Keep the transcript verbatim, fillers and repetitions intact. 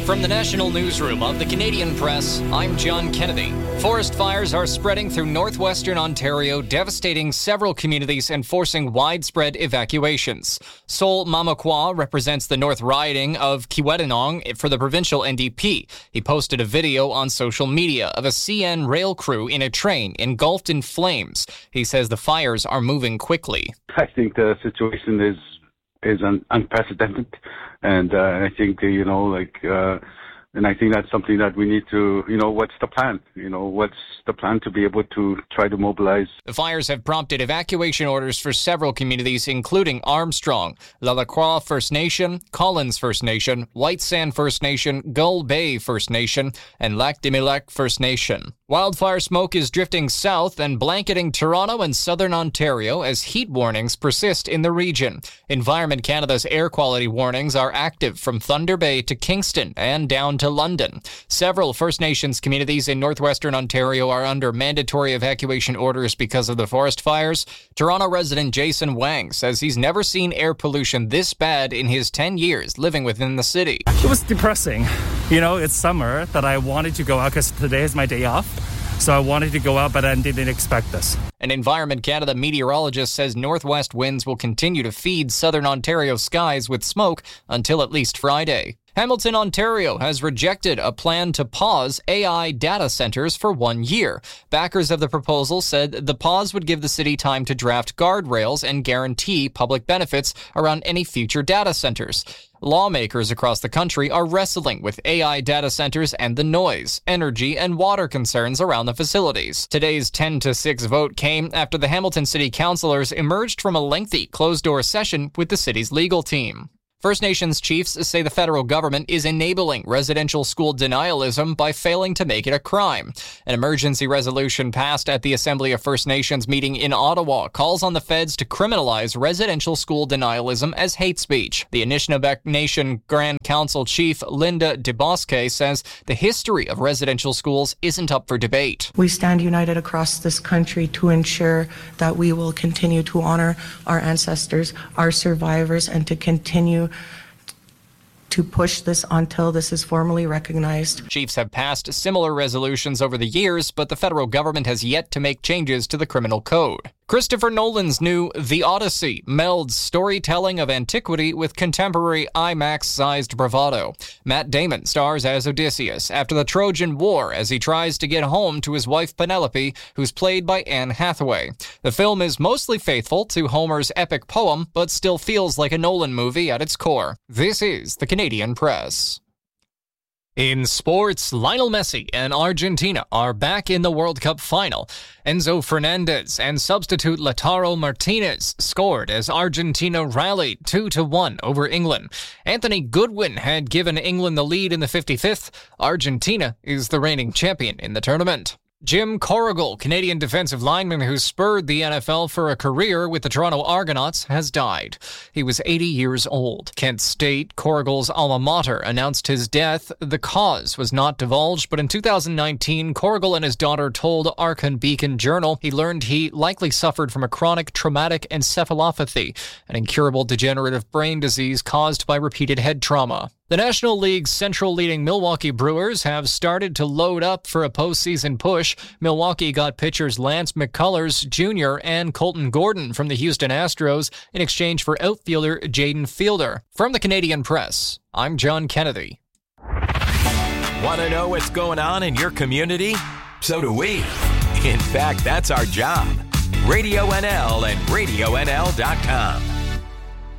From the National Newsroom of the Canadian Press, I'm John Kennedy. Forest fires are spreading through northwestern Ontario, devastating several communities and forcing widespread evacuations. Sol Mamakwa represents the North Riding of Kiiwetinoong for the provincial N D P. He posted a video on social media of a C N rail crew in a train engulfed in flames. He says the fires are moving quickly. I think the situation is is un- unprecedented, and uh, I think uh, you know, like, uh, and I think that's something that we need to, you know, what's the plan? You know, what's the plan to be able to try to mobilize? The fires have prompted evacuation orders for several communities, including Armstrong, Lalacroix First Nation, Collins First Nation, White Sand First Nation, Gull Bay First Nation, and Lac des Mille Lacs First Nation. Wildfire smoke is drifting south and blanketing Toronto and southern Ontario as heat warnings persist in the region. Environment Canada's air quality warnings are active from Thunder Bay to Kingston and down to London. Several First Nations communities in northwestern Ontario are under mandatory evacuation orders because of the forest fires. Toronto resident Jason Wang says he's never seen air pollution this bad in his ten years living within the city. It was depressing. You know, it's summer that I wanted to go out because today is my day off. So I wanted to go out, but I didn't expect this. An Environment Canada meteorologist says northwest winds will continue to feed southern Ontario skies with smoke until at least Friday. Hamilton, Ontario has rejected a plan to pause A I data centers for one year. Backers of the proposal said the pause would give the city time to draft guardrails and guarantee public benefits around any future data centers. Lawmakers across the country are wrestling with A I data centers and the noise, energy, and water concerns around the facilities. Today's ten to six vote came after the Hamilton City Councillors emerged from a lengthy closed-door session with the city's legal team. First Nations chiefs say the federal government is enabling residential school denialism by failing to make it a crime. An emergency resolution passed at the Assembly of First Nations meeting in Ottawa calls on the feds to criminalize residential school denialism as hate speech. The Anishinaabe Nation Grand Council Chief Linda DeBosque says the history of residential schools isn't up for debate. We stand united across this country to ensure that we will continue to honor our ancestors, our survivors, and to continue to push this until this is formally recognized. Chiefs have passed similar resolutions over the years, but the federal government has yet to make changes to the criminal code. Christopher Nolan's new The Odyssey melds storytelling of antiquity with contemporary IMAX-sized bravado. Matt Damon stars as Odysseus after the Trojan War as he tries to get home to his wife Penelope, who's played by Anne Hathaway. The film is mostly faithful to Homer's epic poem, but still feels like a Nolan movie at its core. This is the Canadian Press. In sports, Lionel Messi and Argentina are back in the World Cup final. Enzo Fernandez and substitute Lautaro Martinez scored as Argentina rallied two to one over England. Anthony Goodwin had given England the lead in the fifty-fifth. Argentina is the reigning champion in the tournament. Jim Corrigal, Canadian defensive lineman who spurred the N F L for a career with the Toronto Argonauts, has died. He was eighty years old. Kent State, Corrigal's alma mater, announced his death. The cause was not divulged, but in two thousand nineteen, Corrigal and his daughter told Archon Beacon Journal he learned he likely suffered from a chronic traumatic encephalopathy, an incurable degenerative brain disease caused by repeated head trauma. The National League's central-leading Milwaukee Brewers have started to load up for a postseason push. Milwaukee got pitchers Lance McCullers Junior and Colton Gordon from the Houston Astros in exchange for outfielder Jaden Fielder. From the Canadian Press, I'm John Kennedy. Want to know what's going on in your community? So do we. In fact, that's our job. Radio N L and radio N L dot com.